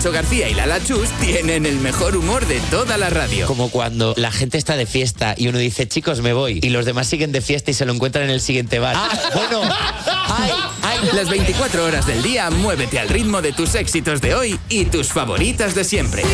Nacho García y Lala Chus tienen el mejor humor de toda la radio. Como cuando la gente está de fiesta y uno dice, chicos, me voy, y los demás siguen de fiesta y se lo encuentran en el siguiente bar. Bueno, Las 24 horas del día, muévete al ritmo de tus éxitos de hoy y tus favoritas de siempre.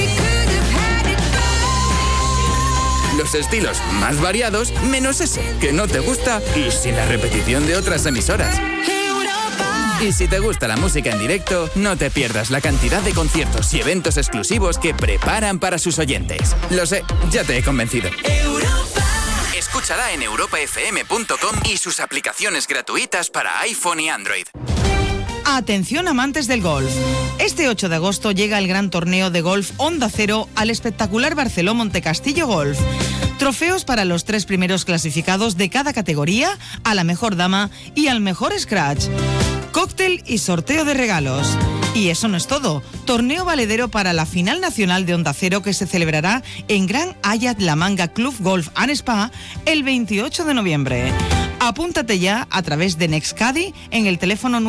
Los estilos más variados, menos ese que no te gusta y sin la repetición de otras emisoras. Y si te gusta la música en directo, no te pierdas la cantidad de conciertos y eventos exclusivos que preparan para sus oyentes. Lo sé, ya te he convencido. Escúchala en europafm.com y sus aplicaciones gratuitas para iPhone y Android. Atención amantes del golf. Este 8 de agosto llega el gran torneo de golf Onda Cero al espectacular Barceló Montecastillo Golf. Trofeos para los 3 primeros clasificados de cada categoría, a la mejor dama y al mejor scratch. Cóctel y sorteo de regalos. Y eso no es todo. Torneo valedero para la final nacional de Onda Cero que se celebrará en Gran Hayat La Manga Club Golf and Spa el 28 de noviembre. Apúntate ya a través de Nextcadi en el teléfono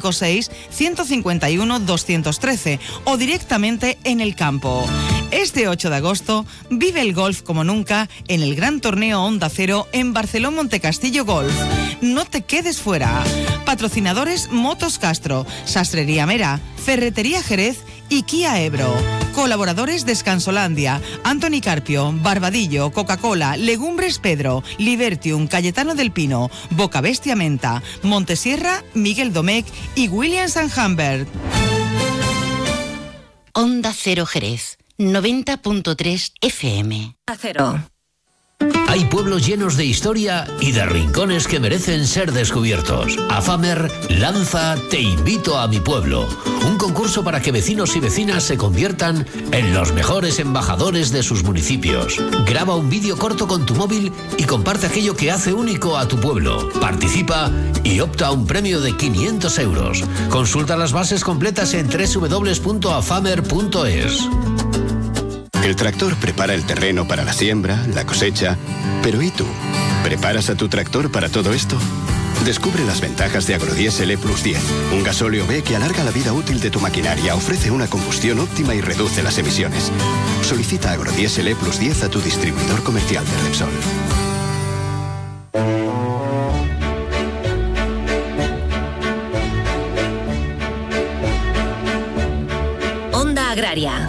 956-151-213 o directamente en el campo. Este 8 de agosto vive el golf como nunca en el gran torneo Onda Cero en Barceló Montecastillo Golf. No te quedes fuera. Patrocinadores Motos Castro, Sastrería Mera, Ferretería Jerez y Kia Ebro. Colaboradores Descansolandia, Antoni Carpio, Barbadillo, Coca-Cola, Legumbres Pedro, Libertium, Cayetano del Pino, Boca Bestia Menta, Montesierra, Miguel Domecq y Williams & Humbert. Onda Cero Jerez, 90.3 FM. Cero. Hay pueblos llenos de historia y de rincones que merecen ser descubiertos. AFAMER lanza Te invito a mi pueblo, un concurso para que vecinos y vecinas se conviertan en los mejores embajadores de sus municipios. Graba un vídeo corto con tu móvil y comparte aquello que hace único a tu pueblo. Participa y opta a un premio de 500 euros. Consulta las bases completas en www.afamer.es. El tractor prepara el terreno para la siembra, la cosecha. Pero ¿y tú? ¿Preparas a tu tractor para todo esto? Descubre las ventajas de Agrodiesel E+10, un gasóleo B que alarga la vida útil de tu maquinaria, ofrece una combustión óptima y reduce las emisiones. Solicita Agrodiesel E+10 a tu distribuidor comercial de Repsol. Onda Agraria.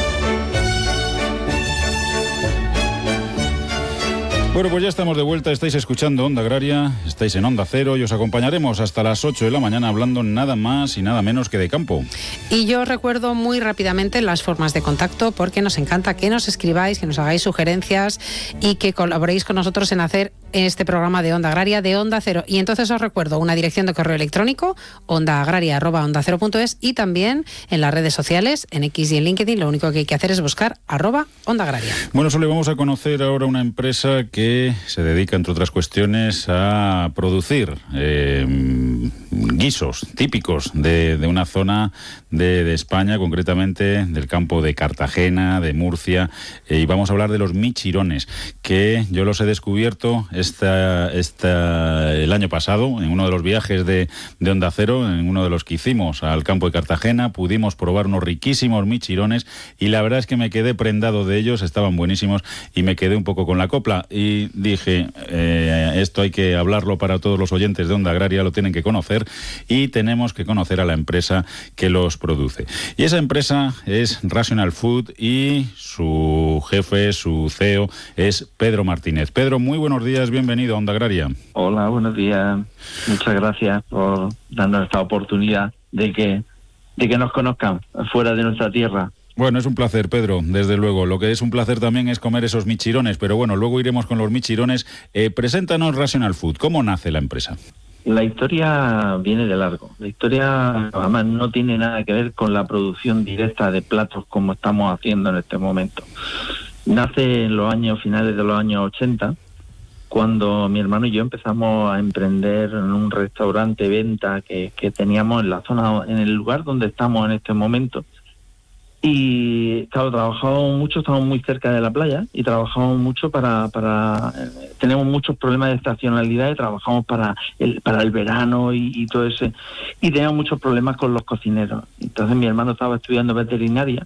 Bueno, pues ya estamos de vuelta, estáis escuchando Onda Agraria, estáis en Onda Cero y os acompañaremos hasta las 8 de la mañana hablando nada más y nada menos que de campo. Y yo recuerdo muy rápidamente las formas de contacto porque nos encanta que nos escribáis, que nos hagáis sugerencias y que colaboréis con nosotros en hacer este programa de Onda Agraria de Onda Cero. Y entonces os recuerdo una dirección de correo electrónico, ondaagraria@ondacero.es, y también en las redes sociales, en X y en LinkedIn. Lo único que hay que hacer es buscar @Onda Agraria. Bueno, solo vamos a conocer ahora una empresa que se dedica, entre otras cuestiones, a producir guisos típicos de una zona de España, concretamente del campo de Cartagena, de Murcia, y vamos a hablar de los michirones, que yo los he descubierto el año pasado en uno de los viajes de Onda Cero, en uno de los que hicimos al campo de Cartagena. Pudimos probar unos riquísimos michirones y la verdad es que me quedé prendado de ellos, estaban buenísimos y me quedé un poco con la copla y dije, esto hay que hablarlo para todos los oyentes de Onda Agraria, lo tienen que conocer y tenemos que conocer a la empresa que los produce. Y esa empresa es Rational Food y su jefe, su CEO, es Pedro Martínez. Pedro, muy buenos días, bienvenido a Onda Agraria. Hola, buenos días. Muchas gracias por darnos esta oportunidad de que nos conozcan fuera de nuestra tierra. Bueno, es un placer, Pedro, desde luego. Lo que es un placer también es comer esos michirones, pero bueno, luego iremos con los michirones. Preséntanos Rational Food, ¿cómo nace la empresa? La historia viene de largo. La historia, además, no tiene nada que ver con la producción directa de platos como estamos haciendo en este momento. Nace en los años finales de los años 80, cuando mi hermano y yo empezamos a emprender en un restaurante venta que teníamos en la zona, en el lugar donde estamos en este momento. Y claro, trabajamos mucho, estamos muy cerca de la playa y trabajamos mucho tenemos muchos problemas de estacionalidad y trabajamos para el verano y todo ese, y teníamos muchos problemas con los cocineros. Entonces mi hermano estaba estudiando veterinaria